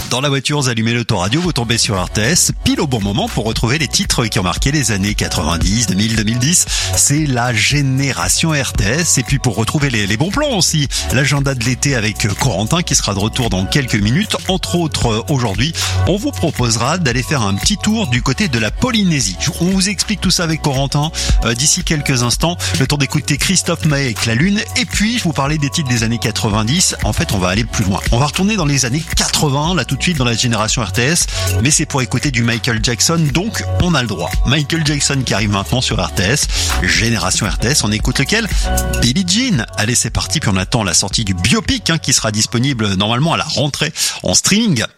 Dans la voiture, vous allumez l'autoradio, vous tombez sur RTS, pile au bon moment pour retrouver les titres qui ont marqué les années 90, 2000, 2010. C'est la génération RTS. Et puis pour retrouver les bons plans aussi, l'agenda de l'été avec Corentin qui sera de retour dans quelques minutes. Entre autres, aujourd'hui, on vous proposera d'aller faire un petit tour du côté de la Polynésie. On vous explique tout ça avec Corentin d'ici quelques instants. Le temps d'écouter Christophe Maé avec La Lune. Et puis, je vous parlais des titres des années 90. En fait, on va aller plus loin. On va retourner dans les années 80, là tout de suite dans la génération RTS. Mais c'est pour écouter du Michael Jackson, donc on a le droit. Michael Jackson qui arrive maintenant sur RTS. Génération RTS, on écoute lequel? Billie Jean. Allez, c'est parti. Puis on attend la sortie du biopic qui sera disponible normalement à la rentrée en streaming.